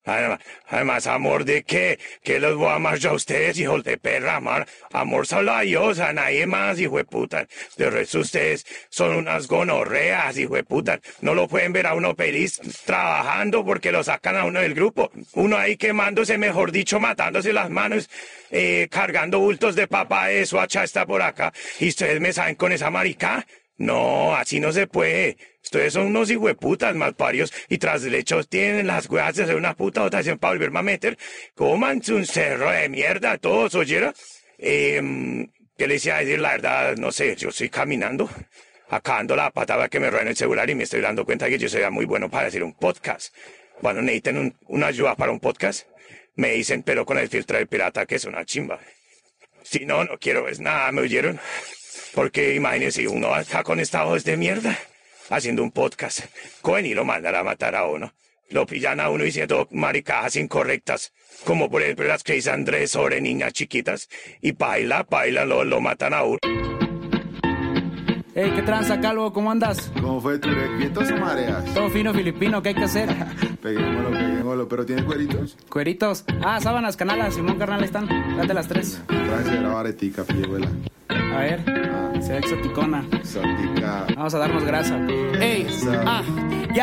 Además, amor de qué, que los voy a amar yo a ustedes, hijos de perra, amor solo a Dios, a nadie más, hijo de puta. De resto ustedes son unas gonorreas, hijo de puta. No lo pueden ver a uno feliz trabajando porque lo sacan a uno del grupo. Uno ahí quemándose, mejor dicho, matándose las manos, cargando bultos de papa, eso, hacha está por acá. Y ustedes me saben con esa marica. No, así no se puede. Ustedes son unos hijueputas malparios y tras del hecho tienen las huevas de hacer una puta votación para volverme a meter. Cómanse un cerro de mierda todos, ¿oyeron? ¿Qué les iba a decir? La verdad, no sé, yo estoy caminando, acabando la patada que me roban el celular y me estoy dando cuenta que yo sería muy bueno para hacer un podcast. Bueno, necesitan una ayuda para un podcast. Me dicen, pero con el filtro del pirata que es una chimba. Si no, no quiero es nada, ¿me oyeron? Porque imagínense, uno acá con esta voz de mierda, haciendo un podcast, cogen y lo mandan a matar a uno. Lo pillan a uno diciendo maricadas incorrectas, como por ejemplo las que dice Andrés sobre niñas chiquitas, y baila, lo matan a uno. Hey, ¿qué tranza, Calvo? ¿Cómo andas? ¿Cómo fue tu vientos o mareas? Todo fino filipino, ¿qué hay que hacer? Peguémoslo, pero ¿tienes cueritos? ¿Cueritos? Sábanas, canalas, Simón, carnal, están. Date las 3. Traje la baretica, pilluela. A ver, se ve exoticona. Exótica. Vamos a darnos grasa. Ey, ya